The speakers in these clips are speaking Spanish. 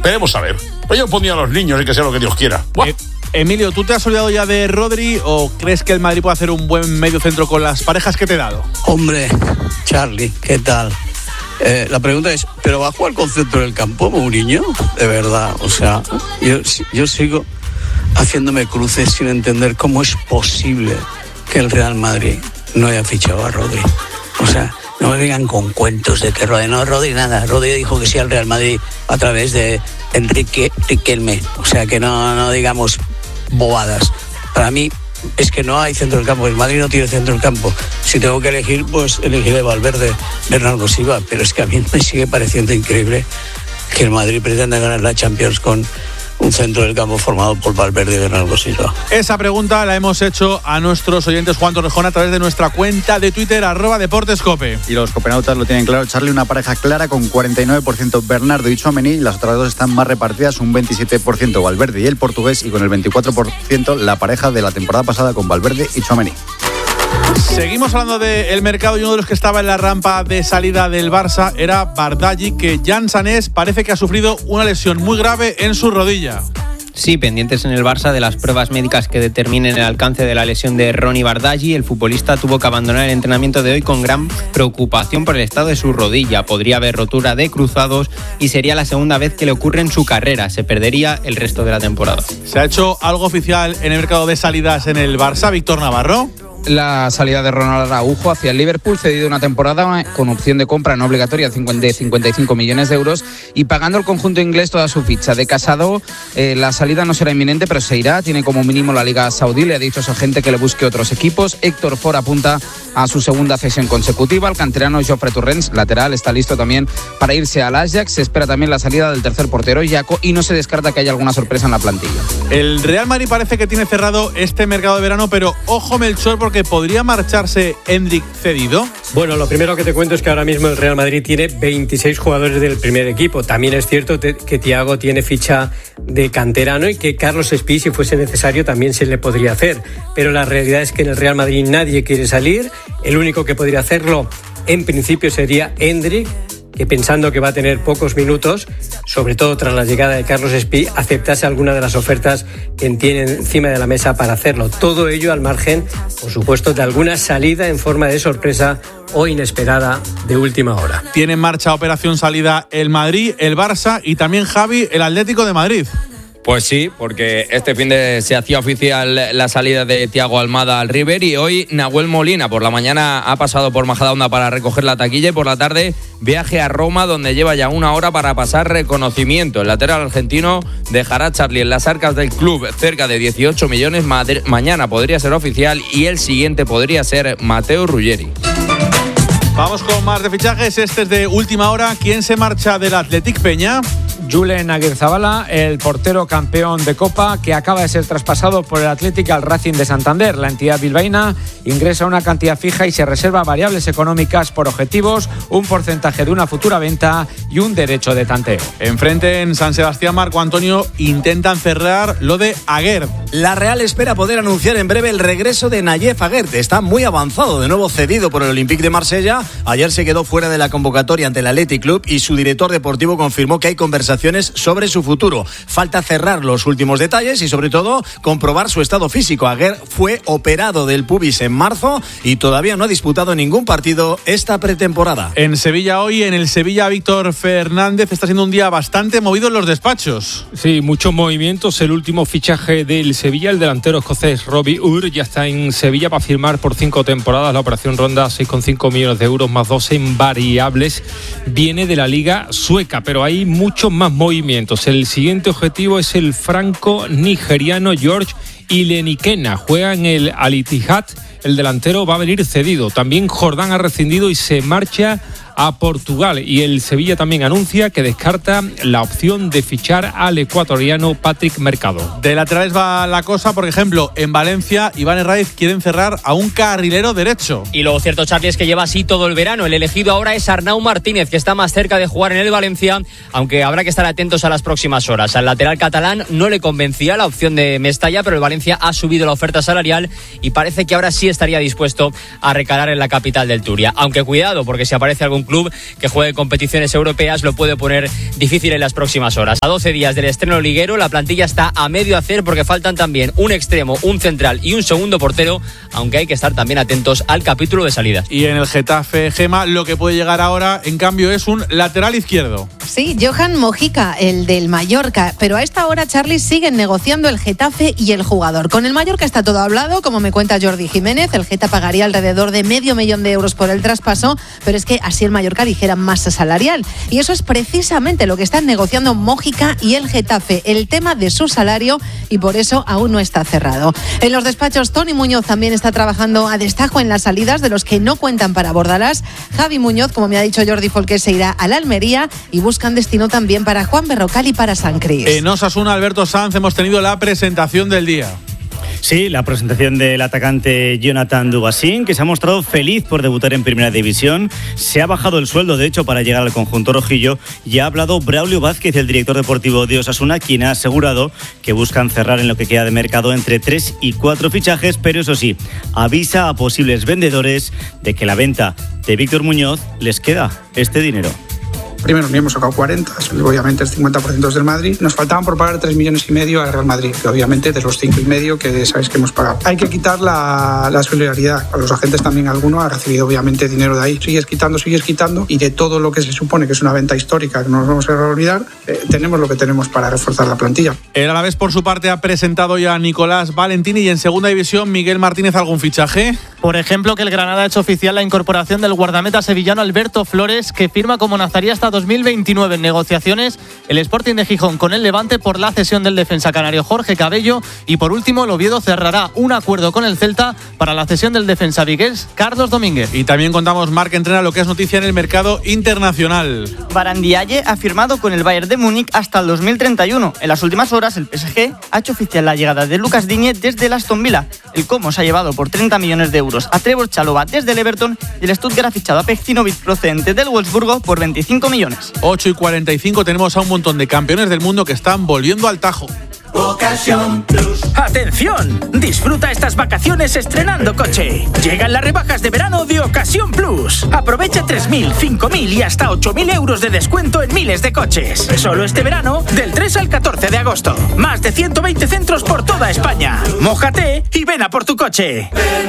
Veremos a ver. Pues yo pondría a los niños y que sea lo que Dios quiera. Emilio, ¿tú te has olvidado ya de Rodri o crees que el Madrid puede hacer un buen medio centro con las parejas que te he dado? Hombre, Charlie, ¿qué tal? La pregunta es, ¿pero va a jugar con centro del campo, Mourinho? De verdad, o sea, yo sigo haciéndome cruces sin entender cómo es posible que el Real Madrid no haya fichado a Rodri. O sea, no me vengan con cuentos de que Rodri nada. Rodri dijo que sí al Real Madrid a través de Enrique Riquelme. O sea, que no digamos bobadas. Para mí es que no hay centro del campo. El Madrid no tiene centro del campo. Si tengo que elegir, pues elegiré Valverde, Bernardo Silva. Pero es que a mí me sigue pareciendo increíble que el Madrid pretenda ganar la Champions con un centro del campo formado por Valverde y Bernardo Silva. Esa pregunta la hemos hecho a nuestros oyentes Juan Torrejón a través de nuestra cuenta de Twitter @deportescope. Y los copenautas lo tienen claro, Charlie, una pareja clara con 49% Bernardo y Tchouaméni, las otras dos están más repartidas, un 27% Valverde y el portugués, y con el 24% la pareja de la temporada pasada con Valverde y Tchouaméni. Seguimos hablando del mercado y uno de los que estaba en la rampa de salida del Barça era Bardghji, que Jan Sanés parece que ha sufrido una lesión muy grave en su rodilla. Sí, pendientes en el Barça de las pruebas médicas que determinen el alcance de la lesión de Ronnie Bardghji. El futbolista tuvo que abandonar el entrenamiento de hoy con gran preocupación por el estado de su rodilla. Podría haber rotura de cruzados y sería la segunda vez que le ocurre en su carrera. Se perdería el resto de la temporada. ¿Se ha hecho algo oficial en el mercado de salidas en el Barça, Víctor Navarro? La salida de Ronald Araujo hacia el Liverpool, cedido una temporada con opción de compra no obligatoria de 55 millones de euros y pagando el conjunto inglés toda su ficha. De Casado, la salida no será inminente, pero se irá. Tiene como mínimo la Liga Saudí, le ha dicho a su agente que le busque otros equipos. Héctor Ford apunta a su segunda cesión consecutiva. El canterano Jofre Torrens, lateral, está listo también para irse al Ajax. Se espera también la salida del tercer portero, Jaco, y no se descarta que haya alguna sorpresa en la plantilla. El Real Madrid parece que tiene cerrado este mercado de verano, pero ojo, Melchor, porque podría marcharse Endrick cedido. Bueno, lo primero que te cuento es que ahora mismo el Real Madrid tiene 26 jugadores del primer equipo. También es cierto que Thiago tiene ficha de canterano y que Carlos Espí, si fuese necesario, también se le podría hacer. Pero la realidad es que en el Real Madrid nadie quiere salir. El único que podría hacerlo en principio sería Endrick, que pensando que va a tener pocos minutos, sobre todo tras la llegada de Carlos Espí, aceptase alguna de las ofertas que tiene encima de la mesa para hacerlo. Todo ello al margen, por supuesto, de alguna salida en forma de sorpresa o inesperada de última hora. Tiene en marcha operación salida el Madrid, el Barça y también, Javi, el Atlético de Madrid. Pues sí, porque este fin de se hacía oficial la salida de Thiago Almada al River y hoy Nahuel Molina por la mañana ha pasado por Majadahonda para recoger la taquilla y por la tarde viaje a Roma, donde lleva ya una hora para pasar reconocimiento. El lateral argentino dejará a Charlie en las arcas del club cerca de 18 millones. Mañana podría ser oficial y el siguiente podría ser Matteo Ruggeri. Vamos con más de fichajes. Este es de última hora. ¿Quién se marcha del Athletic, Peña? Julen Aguirrezabala, el portero campeón de Copa, que acaba de ser traspasado por el Athletic al Racing de Santander. La entidad bilbaína ingresa una cantidad fija y se reserva variables económicas por objetivos, un porcentaje de una futura venta y un derecho de tanteo. Enfrente en San Sebastián, Marco Antonio, intentan cerrar lo de Aguerd. La Real espera poder anunciar en breve el regreso de Nayef Aguerd. Está muy avanzado, de nuevo cedido por el Olympique de Marsella. Ayer se quedó fuera de la convocatoria ante el Athletic Club y su director deportivo confirmó que hay conversaciones sobre su futuro. Falta cerrar los últimos detalles y sobre todo comprobar su estado físico. Aguerd fue operado del pubis en marzo y todavía no ha disputado ningún partido esta pretemporada. En Sevilla hoy, en el Sevilla, Víctor Fernández, está siendo un día bastante movido en los despachos. Sí, muchos movimientos. El último fichaje del Sevilla, el delantero escocés Robbie Ur, ya está en Sevilla para firmar por 5 temporadas. La operación ronda 6,5 millones de euros más 2 en variables. Viene de la Liga Sueca, pero hay muchos más movimientos. El siguiente objetivo es el franco-nigeriano George Ilenikena. Juega en el Al Ittihad. El delantero va a venir cedido. También Jordán ha rescindido y se marcha a Portugal. Y el Sevilla también anuncia que descarta la opción de fichar al ecuatoriano Patrick Mercado. De laterales va la cosa. Por ejemplo, en Valencia, Iván Herraiz quieren cerrar a un carrilero derecho. Y lo cierto, Charlie, es que lleva así todo el verano. El elegido ahora es Arnau Martínez, que está más cerca de jugar en el Valencia, aunque habrá que estar atentos a las próximas horas. Al lateral catalán no le convencía la opción de Mestalla, pero el Valencia ha subido la oferta salarial y parece que ahora sí estaría dispuesto a recalar en la capital del Turia. Aunque cuidado, porque si aparece algún un club que juegue competiciones europeas lo puede poner difícil en las próximas horas. A 12 días del estreno liguero, la plantilla está a medio hacer porque faltan también un extremo, un central y un segundo portero, aunque hay que estar también atentos al capítulo de salidas. Y en el Getafe, Gema, lo que puede llegar ahora, en cambio, es un lateral izquierdo. Sí, Johan Mojica, el del Mallorca, pero a esta hora, Charlie, siguen negociando el Getafe y el jugador. Con el Mallorca está todo hablado, como me cuenta Jordi Jiménez, el Geta pagaría alrededor de $500,000 euros por el traspaso, pero es que así el Mallorca dijera masa salarial. Y eso es precisamente lo que están negociando Mojica y el Getafe, el tema de su salario, y por eso aún no está cerrado. En los despachos, Toni Muñoz también está trabajando a destajo en las salidas de los que no cuentan para Bordalás. Javi Muñoz, como me ha dicho Jordi Folqué, se irá a la Almería y buscan destino también para Juan Berrocal y para San Cris. En Osasuna, Alberto Sanz, hemos tenido la presentación del día. Sí, la presentación del atacante Jonathan Dubasín, que se ha mostrado feliz por debutar en Primera División. Se ha bajado el sueldo, de hecho, para llegar al conjunto rojillo. Y ha hablado Braulio Vázquez, el director deportivo de Osasuna, quien ha asegurado que buscan cerrar en lo que queda de mercado entre 3 y 4 fichajes, pero eso sí, avisa a posibles vendedores de que la venta de Víctor Muñoz les queda este dinero. Primero ni hemos sacado 40, obviamente el 50% es del Madrid. Nos faltaban por pagar 3,5 millones al Real Madrid, que obviamente de los 5,5 que sabéis que hemos pagado. Hay que quitar la solidaridad. A los agentes también alguno ha recibido obviamente dinero de ahí. Sigues quitando y de todo lo que se supone que es una venta histórica que no nos vamos a olvidar, tenemos lo que tenemos para reforzar la plantilla. El Alavés, por su parte, ha presentado ya a Nicolás Valentini, y en segunda división, Miguel Martínez, ¿algún fichaje? Por ejemplo, que el Granada ha hecho oficial la incorporación del guardameta sevillano Alberto Flores, que firma como nazarí hasta 2029 en negociaciones el Sporting de Gijón con el Levante por la cesión del defensa canario Jorge Cabello. Y por último, el Oviedo cerrará un acuerdo con el Celta para la cesión del defensa vigués Carlos Domínguez. Y también contamos, Marc Entrena, lo que es noticia en el mercado internacional. Barandialle ha firmado con el Bayern de Múnich hasta el 2031. En las últimas horas, el PSG ha hecho oficial la llegada de Lucas Digne desde el Aston Villa. El Como se ha llevado por 30 millones de euros a Trevor Chalobah desde el Everton, y el Stuttgart ha fichado a Pecinovic procedente del Wolfsburgo por 25 millones. 8:45, tenemos a un montón de campeones del mundo que están volviendo al Tajo. Ocasión Plus. ¡Atención! Disfruta estas vacaciones estrenando coche. Llegan las rebajas de verano de Ocasión Plus. Aprovecha 3.000, 5.000 y hasta 8.000 euros de descuento en miles de coches. Solo este verano, del 3 al 14 de agosto. Más de 120 centros por toda España. Mójate y ven a por tu coche.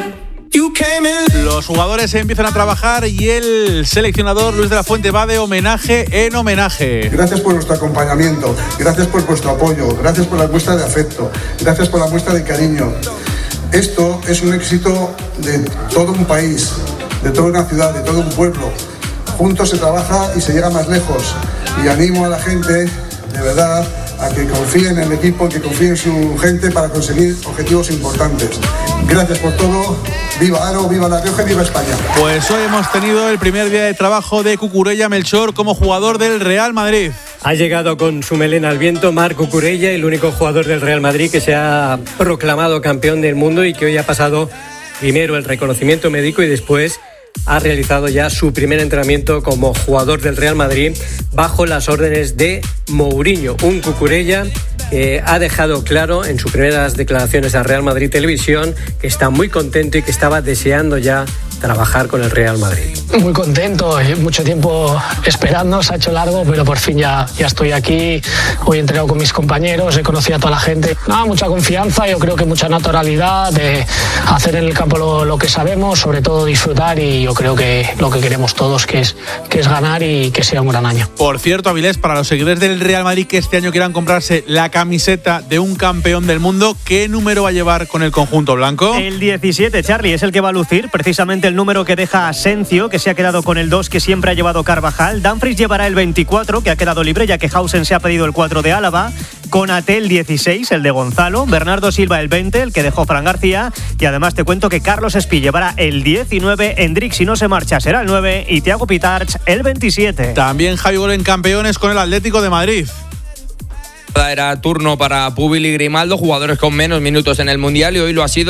Los jugadores empiezan a trabajar y el seleccionador Luis de la Fuente va de homenaje en homenaje. Gracias por vuestro acompañamiento, gracias por vuestro apoyo, gracias por la muestra de afecto, gracias por la muestra de cariño. Esto es un éxito de todo un país, de toda una ciudad, de todo un pueblo. Juntos se trabaja y se llega más lejos. Y animo a la gente, de verdad, a que confíen en el equipo, que confíen en su gente para conseguir objetivos importantes. Gracias por todo. Viva Aro, viva La Rioja y viva España. Pues hoy hemos tenido el primer día de trabajo de Cucurella Melchor como jugador del Real Madrid. Ha llegado con su melena al viento Marc Cucurella, el único jugador del Real Madrid que se ha proclamado campeón del mundo y que hoy ha pasado primero el reconocimiento médico y después ha realizado ya su primer entrenamiento como jugador del Real Madrid bajo las órdenes de Mourinho. Un Cucurella que ha dejado claro en sus primeras declaraciones a Real Madrid Televisión que está muy contento y que estaba deseando ya trabajar con el Real Madrid. Muy contento, mucho tiempo esperando, se ha hecho largo, pero por fin ya estoy aquí. Hoy he entrenado con mis compañeros, he conocido a toda la gente. Mucha confianza, yo creo que mucha naturalidad de hacer en el campo lo que sabemos, sobre todo disfrutar, y yo creo que lo que queremos todos que es ganar y que sea un gran año. Por cierto, Avilés, para los seguidores del Real Madrid que este año quieran comprarse la camiseta de un campeón del mundo, ¿qué número va a llevar con el conjunto blanco? El 17, Charlie, es el que va a lucir, precisamente el número que deja Asencio, que se ha quedado con el 2 que siempre ha llevado Carvajal. Dumfries llevará el 24, que ha quedado libre ya que Hausen se ha pedido el 4 de Álava. Konaté el 16, el de Gonzalo. Bernardo Silva el 20, el que dejó Fran García. Y además te cuento que Carlos Espí llevará el 19, Endrick si no se marcha será el 9 y Thiago Pitarch el 27. También Javi Gol en campeones con el Atlético de Madrid. Era turno para Púbil y Grimaldo, jugadores con menos minutos en el Mundial, y hoy lo ha sido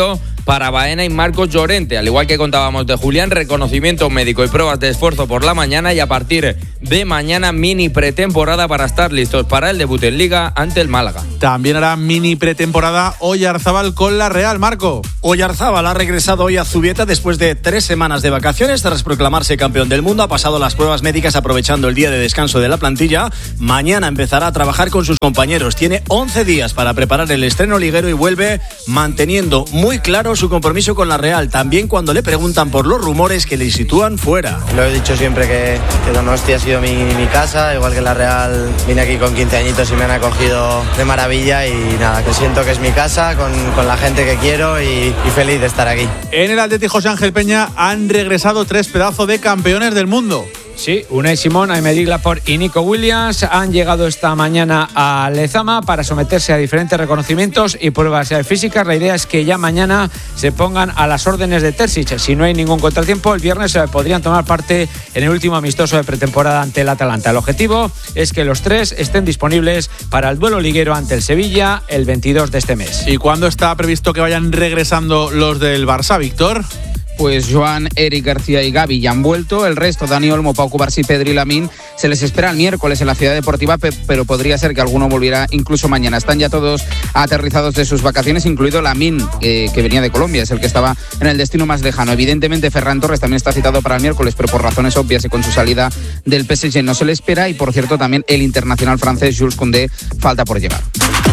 para Baena y Marcos Llorente. Al igual que contábamos de Julián, reconocimiento médico y pruebas de esfuerzo por la mañana, y a partir de mañana mini pretemporada para estar listos para el debut en Liga ante el Málaga. También hará mini pretemporada Oyarzábal con la Real, Marco. Oyarzábal ha regresado hoy a Zubieta después de 3 semanas de vacaciones. Tras proclamarse campeón del mundo, ha pasado las pruebas médicas aprovechando el día de descanso de la plantilla. Mañana empezará a trabajar con sus compañeros. Tiene 11 días para preparar el estreno liguero y vuelve manteniendo muy claro su compromiso con la Real, también cuando le preguntan por los rumores que le sitúan fuera. Lo he dicho siempre que Donosti ha sido mi casa, igual que la Real vine aquí con 15 añitos y me han acogido de maravilla, y nada, que siento que es mi casa, con la gente que quiero y feliz de estar aquí. En el Atleti José Ángel Peña han regresado 3 pedazos de campeones del mundo. Sí, Unai Simón, Aymeric Laporte y Nico Williams han llegado esta mañana a Lezama para someterse a diferentes reconocimientos y pruebas físicas. La idea es que ya mañana se pongan a las órdenes de Terzic. Si no hay ningún contratiempo, el viernes podrían tomar parte en el último amistoso de pretemporada ante el Atalanta. El objetivo es que los 3 estén disponibles para el duelo liguero ante el Sevilla el 22 de este mes. ¿Y cuándo está previsto que vayan regresando los del Barça, Víctor? Pues Joan, Eric García y Gavi ya han vuelto. El resto, Dani Olmo, Pau Cubarsí, Pedri y Lamine, se les espera el miércoles en la Ciudad Deportiva, pero podría ser que alguno volviera incluso mañana. Están ya todos aterrizados de sus vacaciones, incluido Lamine, que venía de Colombia, es el que estaba en el destino más lejano. Evidentemente Ferran Torres también está citado para el miércoles, pero por razones obvias y con su salida del PSG no se le espera. Y por cierto, también el internacional francés Jules Koundé falta por llegar.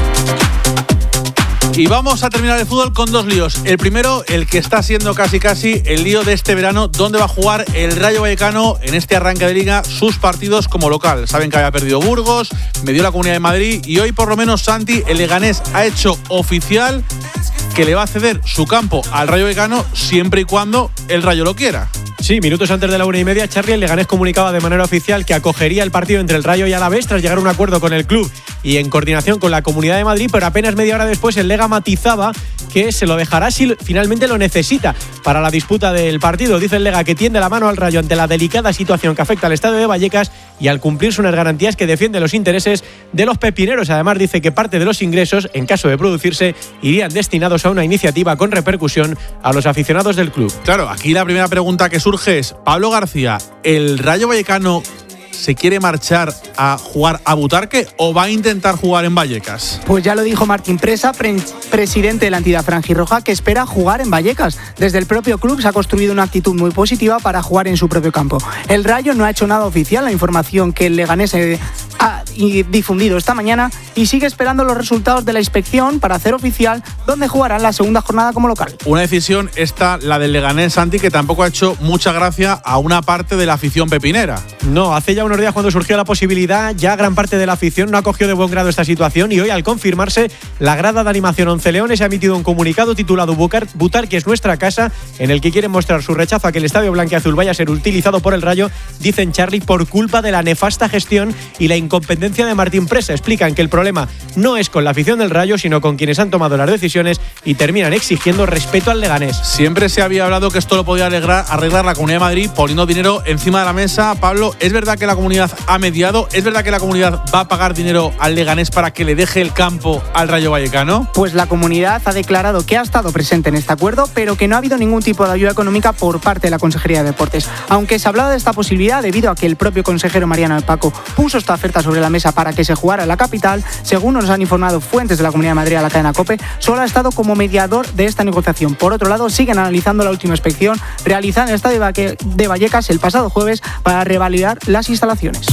Y vamos a terminar el fútbol con 2 líos. El primero, el que está siendo casi el lío de este verano, donde va a jugar el Rayo Vallecano en este arranque de Liga sus partidos como local. Saben que había perdido Burgos, me dio la Comunidad de Madrid, y hoy por lo menos Santi, el leganés, ha hecho oficial que le va a ceder su campo al Rayo Vallecano siempre y cuando el Rayo lo quiera. Sí, minutos antes de la 1:30, Charlie, el Leganés comunicaba de manera oficial que acogería el partido entre el Rayo y Alavés tras llegar a un acuerdo con el club y en coordinación con la Comunidad de Madrid, pero apenas media hora después el Lega matizaba que se lo dejará si finalmente lo necesita para la disputa del partido. Dice el Lega que tiende la mano al Rayo ante la delicada situación que afecta al estadio de Vallecas y al cumplirse unas garantías que defiende los intereses de los pepineros. Además dice que parte de los ingresos, en caso de producirse, irían destinados a una iniciativa con repercusión a los aficionados del club. Claro, aquí la primera pregunta que surge es, Pablo García, ¿el Rayo Vallecano se quiere marchar a jugar a Butarque o va a intentar jugar en Vallecas? Pues ya lo dijo Martín Presa, presidente de la entidad franjirroja, que espera jugar en Vallecas. Desde el propio club se ha construido una actitud muy positiva para jugar en su propio campo. El Rayo no ha hecho nada oficial, la información que el Leganés ha difundido esta mañana, y sigue esperando los resultados de la inspección para hacer oficial dónde jugarán la segunda jornada como local. Una decisión esta, la del Leganés, Santi, que tampoco ha hecho mucha gracia a una parte de la afición pepinera. No, hace ya unos días cuando surgió la posibilidad, ya gran parte de la afición no acogió de buen grado esta situación, y hoy, al confirmarse, la grada de animación Once Leones ha emitido un comunicado titulado Butarque es nuestra casa, en el que quieren mostrar su rechazo a que el estadio blanquiazul vaya a ser utilizado por el Rayo, dicen, Charlie, por culpa de la nefasta gestión y la incompetencia de Martín Presa. Explican que el problema no es con la afición del Rayo, sino con quienes han tomado las decisiones, y terminan exigiendo respeto al Leganés. Siempre se había hablado que esto lo podía arreglar la Comunidad de Madrid poniendo dinero encima de la mesa. Pablo, ¿es verdad que la Comunidad ha mediado? ¿Es verdad que la Comunidad va a pagar dinero al Leganés para que le deje el campo al Rayo Vallecano? Pues la Comunidad ha declarado que ha estado presente en este acuerdo, pero que no ha habido ningún tipo de ayuda económica por parte de la Consejería de Deportes. Aunque se ha hablado de esta posibilidad debido a que el propio consejero Mariano del Paco puso esta oferta sobre la mesa para que se jugara en la capital, según nos han informado fuentes de la Comunidad de Madrid a la cadena COPE, solo ha estado como mediador de esta negociación. Por otro lado, siguen analizando la última inspección realizada en el estadio de Vallecas el pasado jueves para revalidar las instalaciones.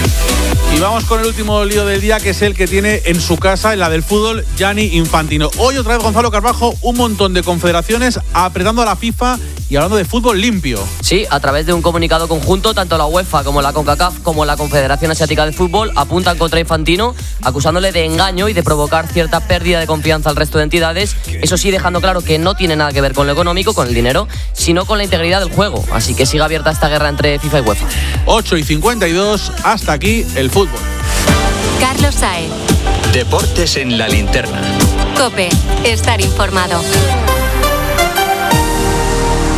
Y vamos con el último lío del día, que es el que tiene en su casa, en la del fútbol, Gianni Infantino. Hoy otra vez Gonzalo Carbajo, un montón de confederaciones apretando a la FIFA y hablando de fútbol limpio. Sí, a través de un comunicado conjunto, tanto la UEFA como la CONCACAF como la Confederación Asiática de Fútbol apuntan contra Infantino, acusándole de engaño y de provocar cierta pérdida de confianza al resto de entidades. Eso sí, dejando claro que no tiene nada que ver con lo económico, con el dinero, sino con la integridad del juego. Así que sigue abierta esta guerra entre FIFA y UEFA. 8:52, hasta aquí el fútbol. Carlos Saez. Deportes en la linterna. COPE. Estar informado.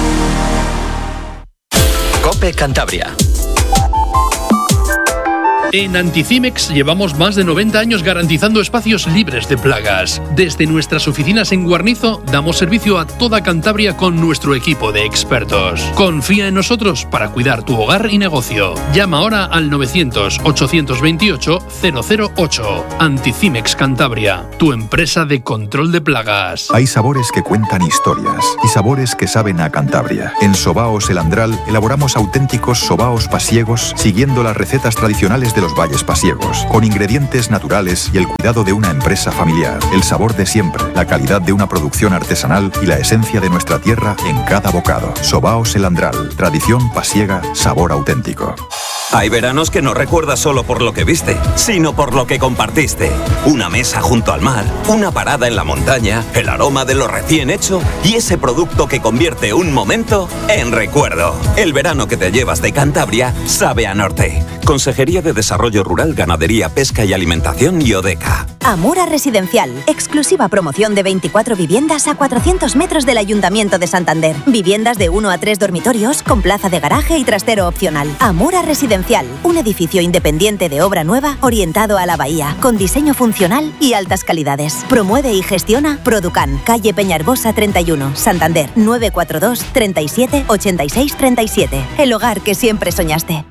COPE Cantabria. En Anticimex llevamos más de 90 años garantizando espacios libres de plagas. Desde nuestras oficinas en Guarnizo damos servicio a toda Cantabria con nuestro equipo de expertos. Confía en nosotros para cuidar tu hogar y negocio. Llama ahora al 900-828-008. Anticimex Cantabria, tu empresa de control de plagas. Hay sabores que cuentan historias y sabores que saben a Cantabria. En Sobaos El Andral elaboramos auténticos sobaos pasiegos siguiendo las recetas tradicionales de los valles pasiegos, con ingredientes naturales y el cuidado de una empresa familiar. El sabor de siempre, la calidad de una producción artesanal y la esencia de nuestra tierra en cada bocado. Sobaos El Andral, tradición pasiega, sabor auténtico. Hay veranos que no recuerdas solo por lo que viste, sino por lo que compartiste. Una mesa junto al mar, una parada en la montaña, el aroma de lo recién hecho y ese producto que convierte un momento en recuerdo. El verano que te llevas de Cantabria sabe a norte. Consejería de Desarrollo Rural, Ganadería, Pesca y Alimentación y Odeca. Amura Residencial, exclusiva promoción de 24 viviendas a 400 metros del Ayuntamiento de Santander. Viviendas de 1 a 3 dormitorios con plaza de garaje y trastero opcional. Amura Residencial, un edificio independiente de obra nueva orientado a la bahía, con diseño funcional y altas calidades. Promueve y gestiona Producan, calle Peñarbosa 31, Santander, 942 37 86 37. El hogar que siempre soñaste.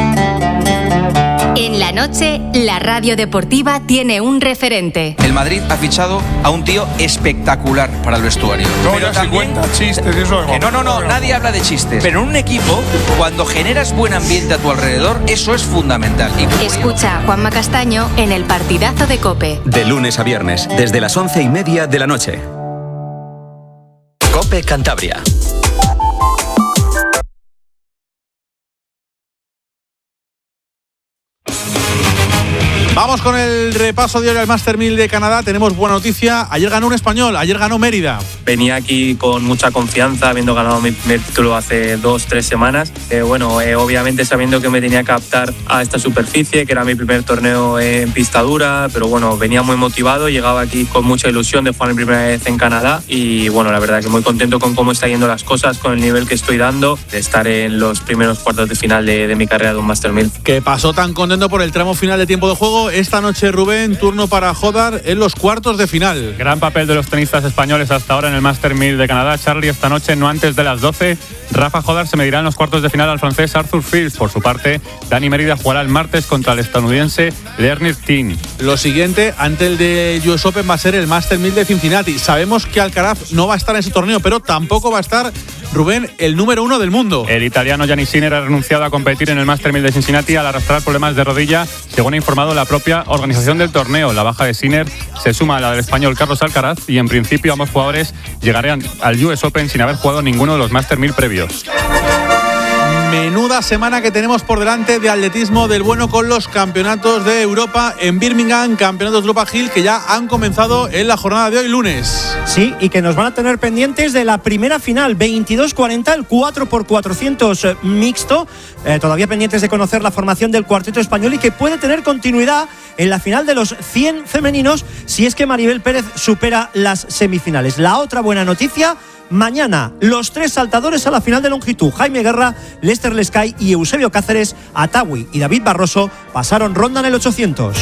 En la noche, la radio deportiva tiene un referente. El Madrid ha fichado a un tío espectacular para el vestuario. No, ya se cuenta chistes y eso. No, nadie habla de chistes. Pero en un equipo, cuando generas buen ambiente a tu alrededor, eso es fundamental. Escucha a Juanma Castaño en el partidazo de COPE. De lunes a viernes, desde las 11:30 de la noche. COPE Cantabria. Vamos con el repaso diario al Master 1000 de Canadá. Tenemos buena noticia. Ayer ganó un español, ayer ganó Mérida. Venía aquí con mucha confianza, habiendo ganado mi primer título hace 2-3 semanas. Obviamente sabiendo que me tenía que adaptar a esta superficie, que era mi primer torneo en pista dura, pero bueno, venía muy motivado, llegaba aquí con mucha ilusión de jugar mi primera vez en Canadá y bueno, la verdad que muy contento con cómo están yendo las cosas, con el nivel que estoy dando, de estar en los primeros cuartos de final de mi carrera de un Master 1000. Que pasó tan contento por el tramo final de tiempo de juego. Esta noche, Rubén, turno para Jodar en los cuartos de final. Gran papel de los tenistas españoles hasta ahora en el Master 1000 de Canadá. Charlie, esta noche, no antes de las 12, Rafa Jodar se medirá en los cuartos de final al francés Arthur Fils. Por su parte, Dani Mérida jugará el martes contra el estadounidense Lerner Tin. Lo siguiente, ante el de US Open, va a ser el Master 1000 de Cincinnati. Sabemos que Alcaraz no va a estar en ese torneo, pero tampoco va a estar, Rubén, el número 1 del mundo. El italiano Gianni Sinner ha renunciado a competir en el Master 1000 de Cincinnati al arrastrar problemas de rodilla, según ha informado la propia organización del torneo. La baja de Sinner se suma a la del español Carlos Alcaraz y en principio ambos jugadores llegarán al US Open sin haber jugado ninguno de los Master 1000 previos. Menuda semana que tenemos por delante de atletismo del bueno con los campeonatos de Europa en Birmingham, campeonatos de Europa Hill que ya han comenzado en la jornada de hoy, lunes. Sí, y que nos van a tener pendientes de la primera final, 22:40, el 4x400 mixto. Todavía pendientes de conocer la formación del cuarteto español y que puede tener continuidad en la final de los 100 femeninos si es que Maribel Pérez supera las semifinales. La otra buena noticia: mañana, los 3 saltadores a la final de longitud, Jaime Guerra, Lester Lescay y Eusebio Cáceres, Atawi y David Barroso, pasaron ronda en el 800.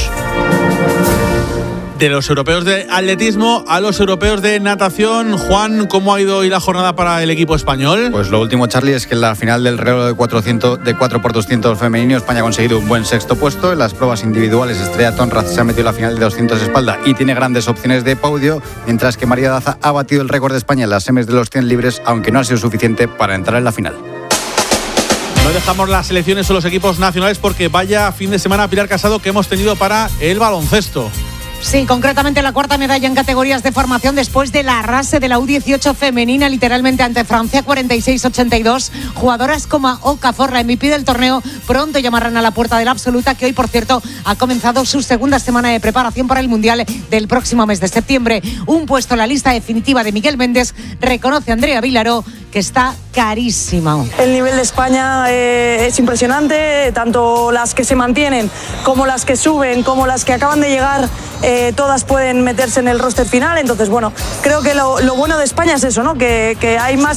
De los europeos de atletismo a los europeos de natación. Juan, ¿cómo ha ido hoy la jornada para el equipo español? Pues lo último, Charlie, es que en la final del reloj de 4x200 femenino España ha conseguido un buen sexto puesto. En las pruebas individuales, Estrella Tonraz se ha metido en la final de 200 espalda y tiene grandes opciones de podio, mientras que María Daza ha batido el récord de España en las semis de los 100 libres, aunque no ha sido suficiente para entrar en la final. No dejamos las selecciones o los equipos nacionales porque vaya fin de semana, Pilar Casado, que hemos tenido para el baloncesto. Sí, concretamente la cuarta medalla en categorías de formación después del arrase de la U18 femenina, literalmente ante Francia, 46-82. Jugadoras como Okafor, la MVP del torneo, pronto llamarán a la puerta de la absoluta, que hoy, por cierto, ha comenzado su segunda semana de preparación para el Mundial del próximo mes de septiembre. Un puesto en la lista definitiva de Miguel Méndez, reconoce Andrea Vilaró, que está carísima. El nivel de España es impresionante, tanto las que se mantienen como las que suben, como las que acaban de llegar, todas pueden meterse en el roster final. Entonces, bueno, creo que lo bueno de España es eso, ¿no? Que hay más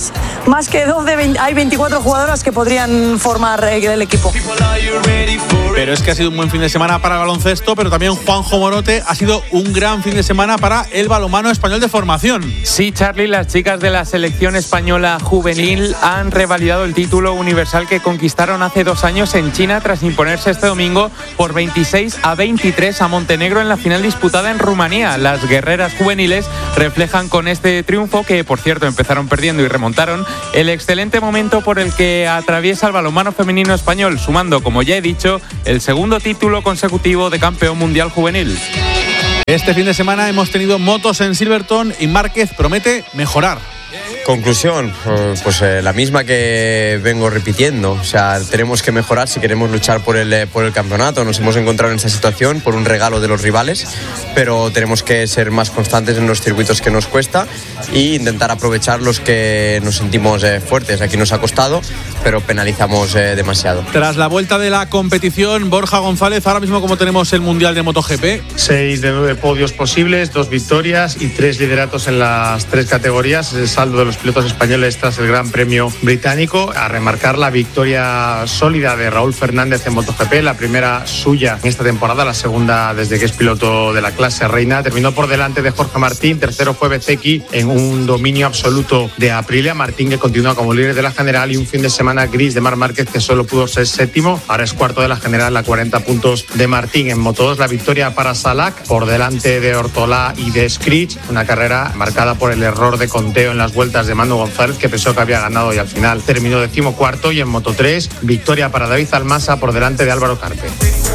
más que 12, hay 24 jugadoras que podrían formar el equipo. Pero es que ha sido un buen fin de semana para el baloncesto, pero también Juanjo Morote ha sido un gran fin de semana para el balonmano español de formación. Sí, Charly, las chicas de la selección española juvenil han revalidado el título universal que conquistaron hace 2 años en China tras imponerse este domingo por 26-23 a Montenegro en la final disputada en Rumanía. Las guerreras juveniles reflejan con este triunfo, que por cierto empezaron perdiendo y remontaron, el excelente momento por el que atraviesa el balonmano femenino español, sumando, como ya he dicho, el segundo título consecutivo de campeón mundial juvenil. Este fin de semana hemos tenido motos en Silverton y Márquez promete mejorar. Conclusión, pues la misma que vengo repitiendo. O sea, tenemos que mejorar si queremos luchar por el campeonato. Nos hemos encontrado en esta situación por un regalo de los rivales, pero tenemos que ser más constantes en los circuitos que nos cuesta e intentar aprovechar los que nos sentimos fuertes. Aquí nos ha costado, pero penalizamos demasiado. Tras la vuelta de la competición, Borja González, ahora mismo ¿cómo tenemos el Mundial de MotoGP? 6 de 9 podios posibles, 2 victorias y 3 lideratos en las 3 categorías. El saldo de los pilotos españoles tras el Gran Premio británico. A remarcar la victoria sólida de Raúl Fernández en MotoGP, la primera suya en esta temporada, la segunda desde que es piloto de la clase reina. Terminó por delante de Jorge Martín, tercero fue Bezzecchi en un dominio absoluto de Aprilia. Martín, que continúa como líder de la general, y un fin de semana gris de Marc Márquez, que solo pudo ser séptimo, ahora es cuarto de la general a 40 puntos de Martín. En Moto2 la victoria para Salak por delante de Ortolá y de Scrich, una carrera marcada por el error de conteo en las vueltas de Manu González, que pensó que había ganado y al final terminó 14º. Y en Moto3 victoria para David Almasa por delante de Álvaro Carpe.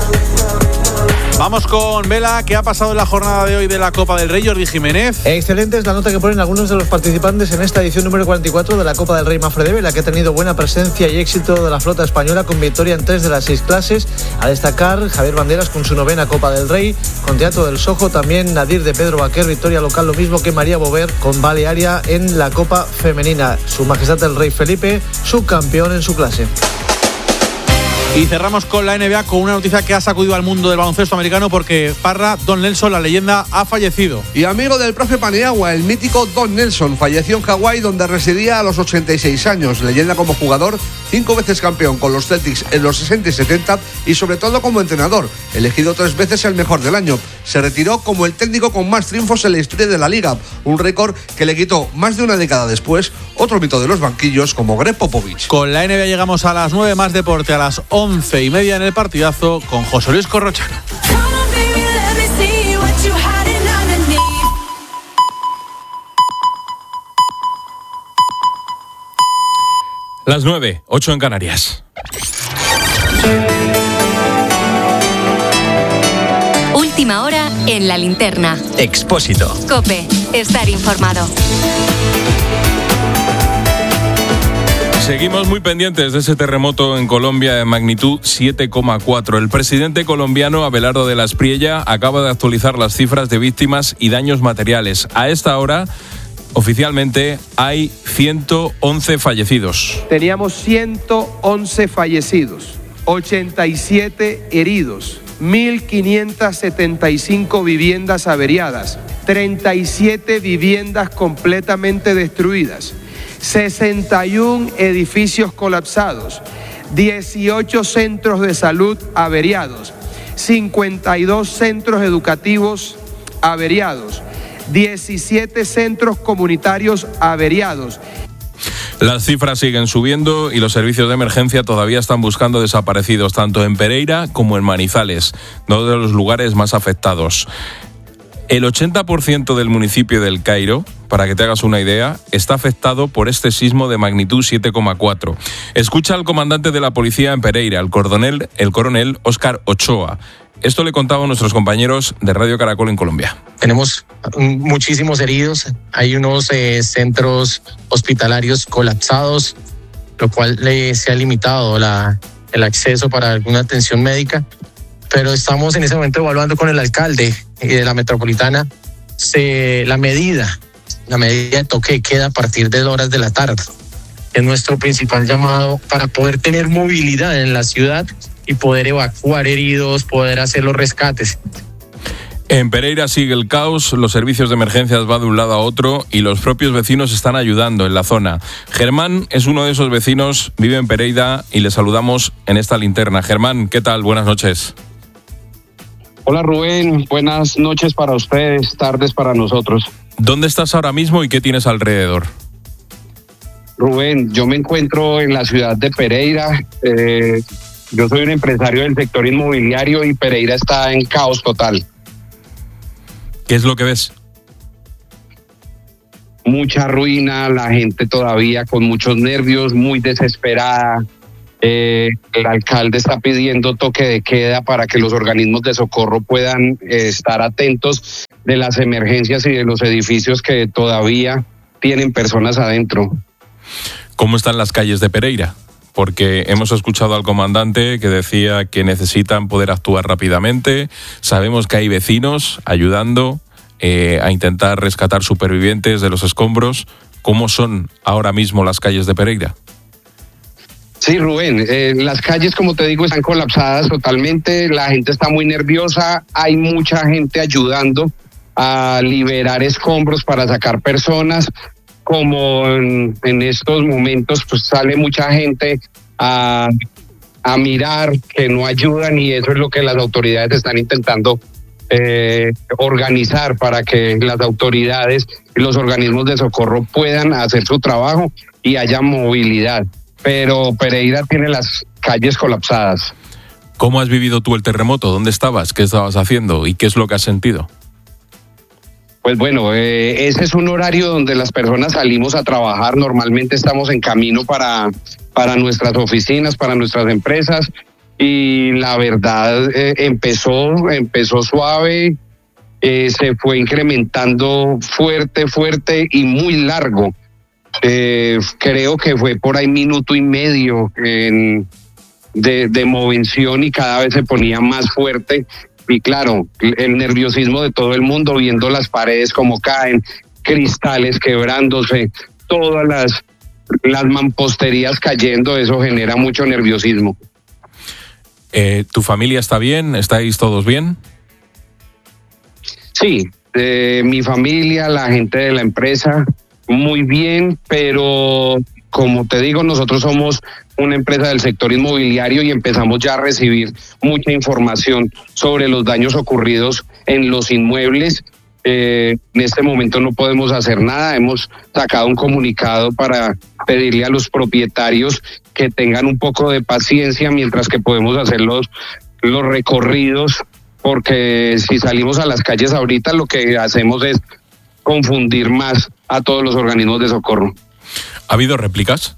Vamos con Vela. ¿Qué ha pasado en la jornada de hoy de la Copa del Rey, Jordi Jiménez? Excelente es la nota que ponen algunos de los participantes en esta edición número 44 de la Copa del Rey Mafre de Vela, que ha tenido buena presencia y éxito de la flota española con victoria en 3 de las 6 clases. A destacar Javier Banderas con su 9ª Copa del Rey, con Teatro del Sojo, también Nadir de Pedro Baquer, victoria local, lo mismo que María Bover con Balearia en la Copa Femenina. Su Majestad el Rey Felipe, subcampeón en su clase. Y cerramos con la NBA con una noticia que ha sacudido al mundo del baloncesto americano, porque Parra, Don Nelson, la leyenda, ha fallecido. Y amigo del profe Paniagua, el mítico Don Nelson, falleció en Hawái, donde residía a los 86 años. Leyenda como jugador, 5 veces campeón con los Celtics en los 60 y 70 y sobre todo como entrenador, elegido 3 veces el mejor del año. Se retiró como el técnico con más triunfos en la historia de la liga, un récord que le quitó más de una década después otro mito de los banquillos como Greg Popovich. Con la NBA llegamos a las 9, más deporte a las 11:30 en el partidazo con José Luis Corrochano. Las 9, 8 en Canarias. Última hora en la linterna. Expósito. COPE. Estar informado. Seguimos muy pendientes de ese terremoto en Colombia de magnitud 7,4. El presidente colombiano Abelardo de la Espriella acaba de actualizar las cifras de víctimas y daños materiales. A esta hora, oficialmente, hay 111 fallecidos. Teníamos 111 fallecidos, 87 heridos, 1.575 viviendas averiadas, 37 viviendas completamente destruidas, 61 edificios colapsados, 18 centros de salud averiados, 52 centros educativos averiados, 17 centros comunitarios averiados. Las cifras siguen subiendo y los servicios de emergencia todavía están buscando desaparecidos, tanto en Pereira como en Manizales, dos de los lugares más afectados. El 80% del municipio del Cairo, para que te hagas una idea, está afectado por este sismo de magnitud 7,4. Escucha al comandante de la policía en Pereira, el coronel Óscar Ochoa. Esto le contaba a nuestros compañeros de Radio Caracol en Colombia. Tenemos muchísimos heridos, hay unos centros hospitalarios colapsados, lo cual se ha limitado el acceso para alguna atención médica, pero estamos en ese momento evaluando con el alcalde de la metropolitana la medida de toque de queda a partir de horas de la tarde. Es nuestro principal llamado para poder tener movilidad en la ciudad y poder evacuar heridos, poder hacer los rescates. En Pereira sigue el caos, los servicios de emergencias van de un lado a otro y los propios vecinos están ayudando en la zona. Germán es uno de esos vecinos, vive en Pereira y le saludamos en esta linterna. Germán, ¿qué tal? Buenas noches. Hola Rubén, buenas noches para ustedes, tardes para nosotros. ¿Dónde estás ahora mismo y qué tienes alrededor? Rubén, yo me encuentro en la ciudad de Pereira. Yo soy un empresario del sector inmobiliario y Pereira está en caos total. ¿Qué es lo que ves? Mucha ruina, la gente todavía con muchos nervios, muy desesperada. El alcalde está pidiendo toque de queda para que los organismos de socorro puedan estar atentos de las emergencias y de los edificios que todavía tienen personas adentro. ¿Cómo están las calles de Pereira? Porque hemos escuchado al comandante que decía que necesitan poder actuar rápidamente. Sabemos que hay vecinos ayudando a intentar rescatar supervivientes de los escombros. ¿Cómo son ahora mismo las calles de Pereira? Sí, Rubén, las calles, como te digo, están colapsadas totalmente. La gente está muy nerviosa. Hay mucha gente ayudando a liberar escombros para sacar personas. Como en estos momentos pues sale mucha gente a mirar que no ayudan y eso es lo que las autoridades están intentando organizar para que las autoridades y los organismos de socorro puedan hacer su trabajo y haya movilidad. Pero Pereira tiene las calles colapsadas. ¿Cómo has vivido tú el terremoto? ¿Dónde estabas? ¿Qué estabas haciendo? ¿Y qué es lo que has sentido? Pues bueno, ese es un horario donde las personas salimos a trabajar. Normalmente estamos en camino para nuestras oficinas, para nuestras empresas. Y la verdad empezó suave, se fue incrementando fuerte y muy largo. Creo que fue por ahí 1.5 minutos de movención y cada vez se ponía más fuerte. Y claro, el nerviosismo de todo el mundo viendo las paredes como caen, cristales quebrándose, todas las mamposterías cayendo, eso genera mucho nerviosismo. ¿Tu familia está bien? ¿Estáis todos bien? Sí, mi familia, la gente de la empresa, muy bien, pero como te digo, nosotros somos una empresa del sector inmobiliario y empezamos ya a recibir mucha información sobre los daños ocurridos en los inmuebles. En este momento no podemos hacer nada. Hemos sacado un comunicado para pedirle a los propietarios que tengan un poco de paciencia mientras que podemos hacer los recorridos, porque si salimos a las calles ahorita lo que hacemos es confundir más a todos los organismos de socorro. ¿Ha habido réplicas?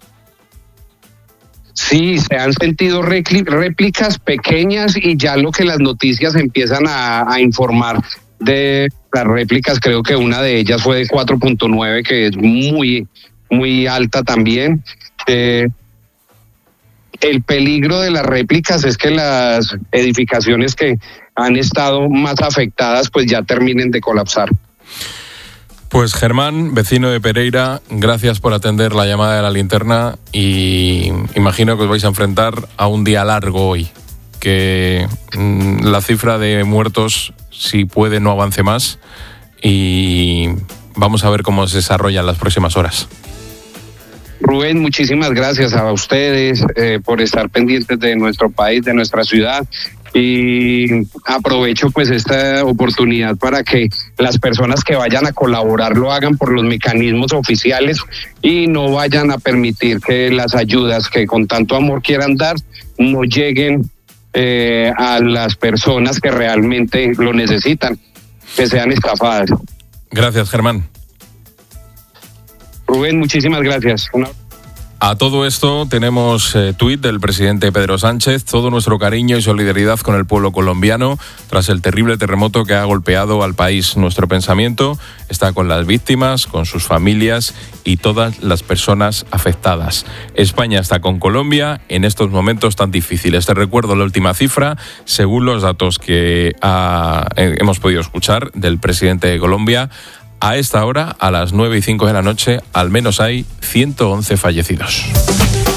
Sí, se han sentido réplicas pequeñas y ya lo que las noticias empiezan a informar de las réplicas, creo que una de ellas fue de 4.9, que es muy alta también. El peligro de las réplicas es que las edificaciones que han estado más afectadas pues ya terminen de colapsar. Pues Germán, vecino de Pereira, gracias por atender la llamada de la linterna y imagino que os vais a enfrentar a un día largo hoy, que la cifra de muertos, si puede, no avance más y vamos a ver cómo se desarrollan las próximas horas. Rubén, muchísimas gracias a ustedes por estar pendientes de nuestro país, de nuestra ciudad. Y aprovecho pues esta oportunidad para que las personas que vayan a colaborar lo hagan por los mecanismos oficiales y no vayan a permitir que las ayudas que con tanto amor quieran dar no lleguen a las personas que realmente lo necesitan, que sean estafadas. Gracias, Germán. Rubén, muchísimas gracias. A todo esto tenemos tuit del presidente Pedro Sánchez, todo nuestro cariño y solidaridad con el pueblo colombiano tras el terrible terremoto que ha golpeado al país. Nuestro pensamiento está con las víctimas, con sus familias y todas las personas afectadas. España está con Colombia en estos momentos tan difíciles. Te recuerdo la última cifra, según los datos que hemos podido escuchar del presidente de Colombia. A esta hora, a las 9:05 de la noche, al menos hay 111 fallecidos.